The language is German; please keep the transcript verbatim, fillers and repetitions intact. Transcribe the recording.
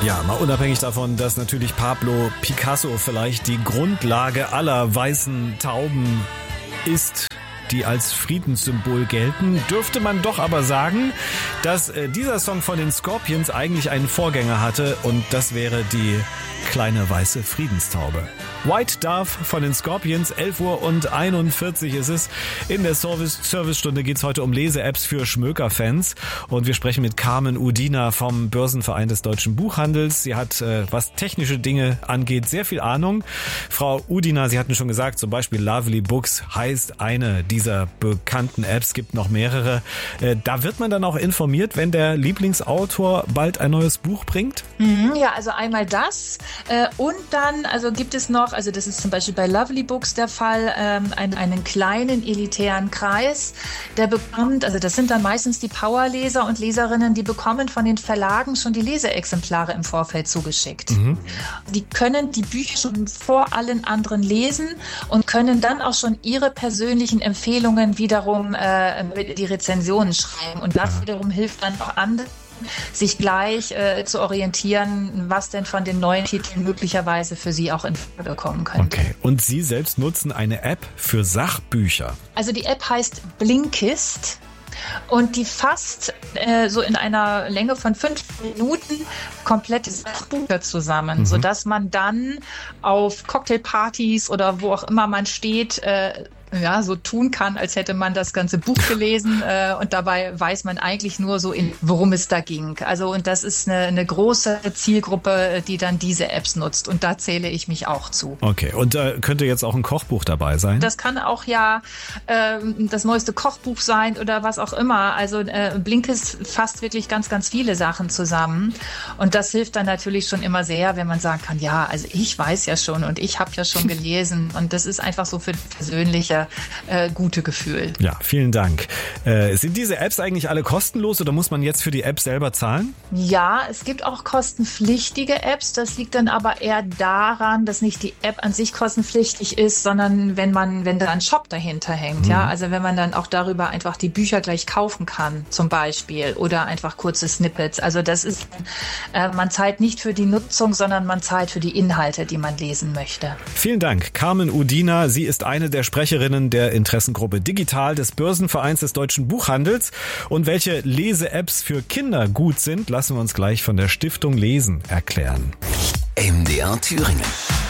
Ja, mal unabhängig davon, dass natürlich Pablo Picasso vielleicht die Grundlage aller weißen Tauben ist, die als Friedenssymbol gelten, dürfte man doch aber sagen, dass äh, dieser Song von den Scorpions eigentlich einen Vorgänger hatte und das wäre die kleine weiße Friedenstaube. White Dove von den Scorpions, elf Uhr und einundvierzig ist es. In der Service- Servicestunde geht es heute um Lese-Apps für Schmöker-Fans und wir sprechen mit Carmen Udina vom Börsenverein des Deutschen Buchhandels. Sie hat, äh, was technische Dinge angeht, sehr viel Ahnung. Frau Udina, Sie hatten schon gesagt, zum Beispiel Lovely Books heißt eine dieser bekannten Apps, gibt noch mehrere. Äh, da wird man dann auch informiert, wenn der Lieblingsautor bald ein neues Buch bringt? Mhm, ja, also einmal das äh, und dann, also gibt es noch, also das ist zum Beispiel bei Lovely Books der Fall, ähm, einen, einen kleinen elitären Kreis, der bekommt, also das sind dann meistens die Powerleser und Leserinnen, die bekommen von den Verlagen schon die Leseexemplare im Vorfeld zugeschickt. Mhm. Die können die Bücher schon vor allen anderen lesen und können dann auch schon ihre persönlichen Empfehlungen wiederum äh, mit die Rezensionen schreiben und das wiederum hilft dann auch anderen, sich gleich äh, zu orientieren, was denn von den neuen Titeln möglicherweise für Sie auch in Frage kommen könnte. Okay. Und Sie selbst nutzen eine App für Sachbücher. Also die App heißt Blinkist. Und die fasst äh, so in einer Länge von fünf Minuten komplette Sachbücher zusammen, mhm. sodass man dann auf Cocktailpartys oder wo auch immer man steht, äh, ja, so tun kann, als hätte man das ganze Buch gelesen äh, und dabei weiß man eigentlich nur so, in, worum es da ging. Also und das ist eine, eine große Zielgruppe, die dann diese Apps nutzt und da zähle ich mich auch zu. Okay, und da äh, könnte jetzt auch ein Kochbuch dabei sein? Das kann auch ja äh, das neueste Kochbuch sein oder was auch immer. Also äh, Blinkist fasst wirklich ganz, ganz viele Sachen zusammen und das hilft dann natürlich schon immer sehr, wenn man sagen kann, ja, also ich weiß ja schon und ich habe ja schon gelesen und das ist einfach so für das persönliche Äh, gute Gefühl. Ja, vielen Dank. Äh, sind diese Apps eigentlich alle kostenlos oder muss man jetzt für die App selber zahlen? Ja, es gibt auch kostenpflichtige Apps. Das liegt dann aber eher daran, dass nicht die App an sich kostenpflichtig ist, sondern wenn man, wenn da ein Shop dahinter hängt. Mhm. Ja, also wenn man dann auch darüber einfach die Bücher gleich kaufen kann, zum Beispiel, oder einfach kurze Snippets. Also das ist, äh, man zahlt nicht für die Nutzung, sondern man zahlt für die Inhalte, die man lesen möchte. Vielen Dank, Carmen Udina. Sie ist eine der Sprecherinnen der Interessengruppe Digital des Börsenvereins des Deutschen Buchhandels. Und welche Lese-Apps für Kinder gut sind, lassen wir uns gleich von der Stiftung Lesen erklären. M D R Thüringen.